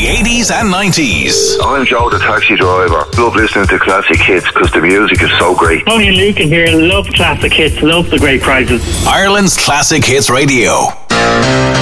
80s and 90s. I'm Joe, the taxi driver. Love listening to classic hits because the music is so great. Tony and Luke in here. Love classic hits. Love the great prizes. Ireland's Classic Hits Radio.